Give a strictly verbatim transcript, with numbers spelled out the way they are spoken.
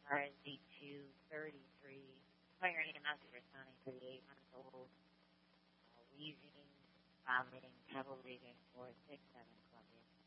R S D two thirty-three, fire name Master Sonic, thirty-eight months old, uh, wheezing, vomiting, pebble reading, four six seven Columbia.